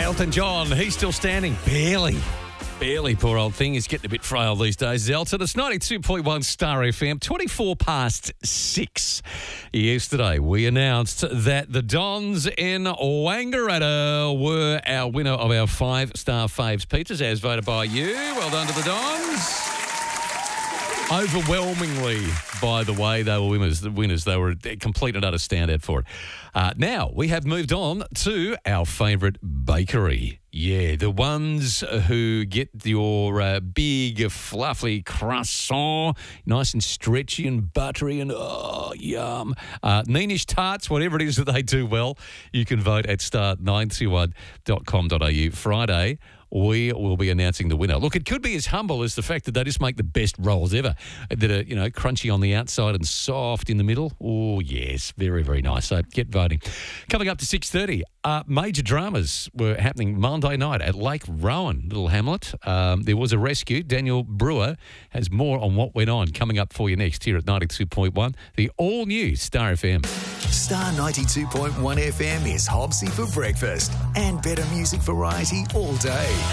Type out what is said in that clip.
Elton John, he's still standing. Barely. Barely, poor old thing. He's getting a bit frail these days, Elton. It's 92.1 Star FM, 24 past 6. Yesterday, we announced that the Dons in Wangaratta were our winner of our 5-star faves pizzas, as voted by you. Well done to the Dons. Overwhelmingly, by the way, they were winners. They were a complete and utter standout for it. Now, we have moved on to our favourite bakery. Yeah, the ones who get your big, fluffy croissant, nice and stretchy and buttery and, oh, yum. Neenish tarts, whatever it is that they do well, you can vote at star921.com.au. Friday, we will be announcing the winner. Look, it could be as humble as the fact that they just make the best rolls ever, that are, crunchy on the outside and soft in the middle. Oh, yes, very, very nice. So get voting. Coming up to 6:30, major dramas were happening Monday night at Lake Rowan, little hamlet. There was a rescue. Daniel Brewer has more on what went on coming up for you next here at 92.1, the all-new Star FM. Star 92.1 FM is Hobbsy for breakfast and better music variety all day.